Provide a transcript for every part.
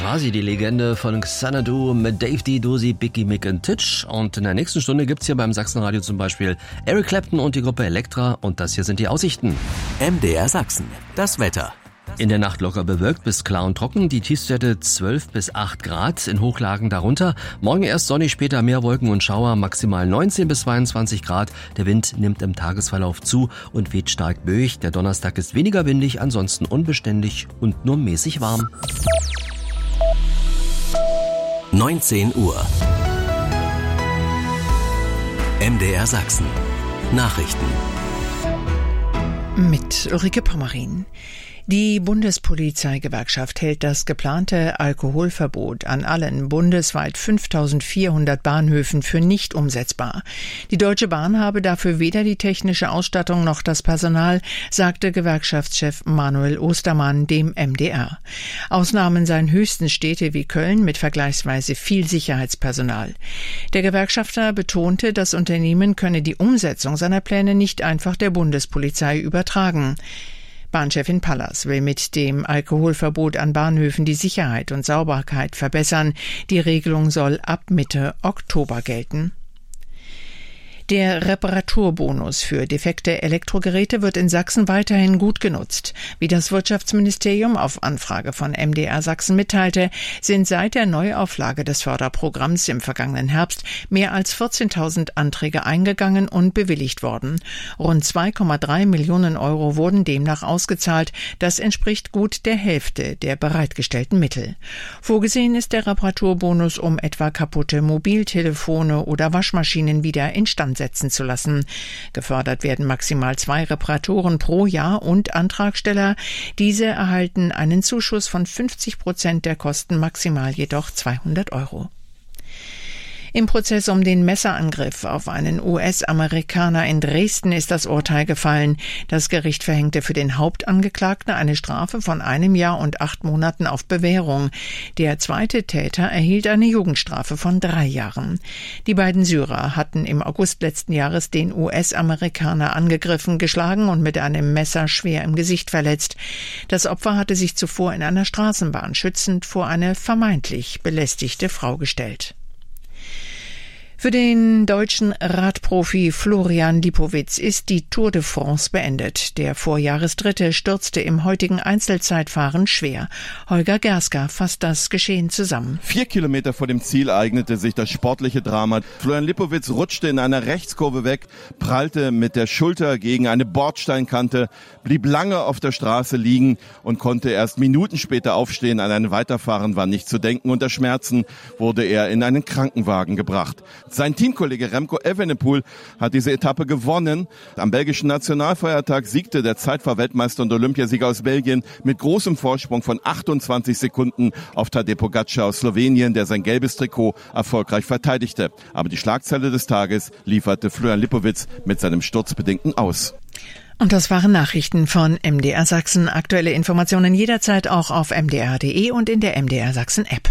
war sie, die Legende von Xanadu mit Dave D, Dozy, Biggie, Mick und Titch. Und in der nächsten Stunde gibt's hier beim Sachsenradio zum Beispiel Eric Clapton und die Gruppe Elektra. Und das hier sind die Aussichten. MDR Sachsen, das Wetter. In der Nacht locker bewölkt bis klar und trocken, die Tiefstwerte 12 bis 8 Grad, in Hochlagen darunter. Morgen erst sonnig, später mehr Wolken und Schauer, maximal 19 bis 22 Grad. Der Wind nimmt im Tagesverlauf zu und weht stark böig. Der Donnerstag ist weniger windig, ansonsten unbeständig und nur mäßig warm. 19 Uhr. MDR Sachsen. Nachrichten. Mit Ulrike Pommerin. Die Bundespolizeigewerkschaft hält das geplante Alkoholverbot an allen bundesweit 5.400 Bahnhöfen für nicht umsetzbar. Die Deutsche Bahn habe dafür weder die technische Ausstattung noch das Personal, sagte Gewerkschaftschef Manuel Ostermann dem MDR. Ausnahmen seien höchstens Städte wie Köln mit vergleichsweise viel Sicherheitspersonal. Der Gewerkschafter betonte, das Unternehmen könne die Umsetzung seiner Pläne nicht einfach der Bundespolizei übertragen. Bahnchefin Pallas will mit dem Alkoholverbot an Bahnhöfen die Sicherheit und Sauberkeit verbessern. Die Regelung soll ab Mitte Oktober gelten. Der Reparaturbonus für defekte Elektrogeräte wird in Sachsen weiterhin gut genutzt. Wie das Wirtschaftsministerium auf Anfrage von MDR Sachsen mitteilte, sind seit der Neuauflage des Förderprogramms im vergangenen Herbst mehr als 14.000 Anträge eingegangen und bewilligt worden. Rund 2,3 Millionen Euro wurden demnach ausgezahlt. Das entspricht gut der Hälfte der bereitgestellten Mittel. Vorgesehen ist der Reparaturbonus, um etwa kaputte Mobiltelefone oder Waschmaschinen wieder instand setzen zu lassen. Gefördert werden maximal 2 Reparaturen pro Jahr und Antragsteller. Diese erhalten einen Zuschuss von 50% der Kosten, maximal jedoch 200 Euro. Im Prozess um den Messerangriff auf einen US-Amerikaner in Dresden ist das Urteil gefallen. Das Gericht verhängte für den Hauptangeklagten eine Strafe von 1 Jahr und 8 Monaten auf Bewährung. Der zweite Täter erhielt eine Jugendstrafe von 3 Jahren. Die beiden Syrer hatten im August letzten Jahres den US-Amerikaner angegriffen, geschlagen und mit einem Messer schwer im Gesicht verletzt. Das Opfer hatte sich zuvor in einer Straßenbahn schützend vor eine vermeintlich belästigte Frau gestellt. Für den deutschen Radprofi Florian Lipowitz ist die Tour de France beendet. Der Vorjahresdritte stürzte im heutigen Einzelzeitfahren schwer. Holger Gerska fasst das Geschehen zusammen. 4 Kilometer vor dem Ziel eignete sich das sportliche Drama. Florian Lipowitz rutschte in einer Rechtskurve weg, prallte mit der Schulter gegen eine Bordsteinkante, blieb lange auf der Straße liegen und konnte erst Minuten später aufstehen. An ein Weiterfahren war nicht zu denken. Unter Schmerzen wurde er in einen Krankenwagen gebracht. Sein Teamkollege Remco Evenepoel hat diese Etappe gewonnen. Am belgischen Nationalfeiertag siegte der Zeitfahr-Weltmeister und Olympiasieger aus Belgien mit großem Vorsprung von 28 Sekunden auf Tadej Pogačar aus Slowenien, der sein gelbes Trikot erfolgreich verteidigte. Aber die Schlagzeile des Tages lieferte Florian Lipowitz mit seinem sturzbedingten Aus. Und das waren Nachrichten von MDR Sachsen. Aktuelle Informationen jederzeit auch auf mdr.de und in der MDR Sachsen App.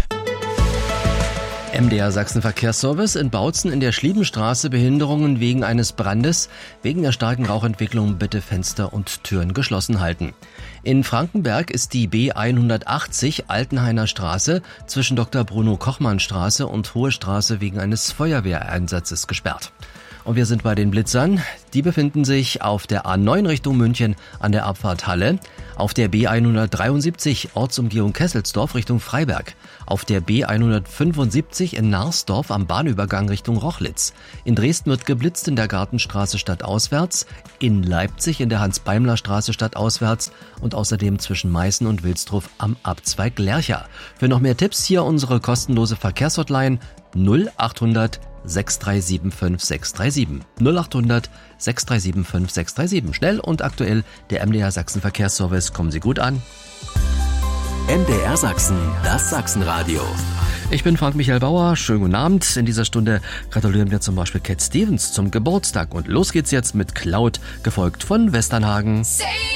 MDR Sachsen Verkehrsservice in Bautzen in der Schliebenstraße, Behinderungen wegen eines Brandes. Wegen der starken Rauchentwicklung bitte Fenster und Türen geschlossen halten. In Frankenberg ist die B180 Altenhainer Straße zwischen Dr. Bruno Kochmann Straße und Hohe Straße wegen eines Feuerwehreinsatzes gesperrt. Und wir sind bei den Blitzern. Die befinden sich auf der A9 Richtung München an der Abfahrt Halle, auf der B173 Ortsumgehung Kesselsdorf Richtung Freiberg, auf der B175 in Narsdorf am Bahnübergang Richtung Rochlitz. In Dresden wird geblitzt in der Gartenstraße stadtauswärts, in Leipzig in der Hans-Beimler-Straße stadtauswärts und außerdem zwischen Meißen und Wilsdruf am Abzweig Lercha. Für noch mehr Tipps hier unsere kostenlose Verkehrshotline 0800 637 5637. 0800 637 5637. Schnell und aktuell der MDR Sachsen Verkehrsservice. Kommen Sie gut an. MDR Sachsen, das Sachsenradio. Ich bin Frank-Michael Bauer. Schönen guten Abend. In dieser Stunde gratulieren wir zum Beispiel Cat Stevens zum Geburtstag. Und los geht's jetzt mit Cloud, gefolgt von Westernhagen.